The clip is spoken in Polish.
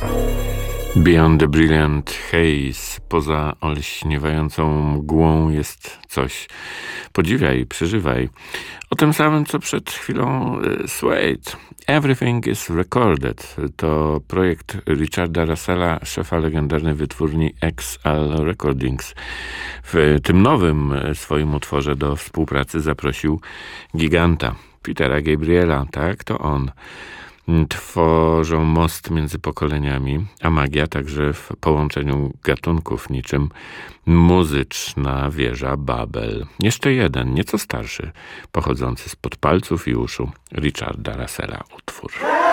Beyond the Brilliant Haze, poza olśniewającą mgłą jest coś. Podziwiaj, przeżywaj. O tym samym, co przed chwilą Suede. Everything is Recorded. To projekt Richarda Russella, szefa legendarnej wytwórni XL Recordings. W tym nowym swoim utworze do współpracy zaprosił giganta Petera Gabriela. Tak, to on. Tworzą most między pokoleniami, a magia także w połączeniu gatunków niczym muzyczna wieża Babel. Jeszcze jeden, nieco starszy, pochodzący spod palców i uszu Richarda Russella utwór.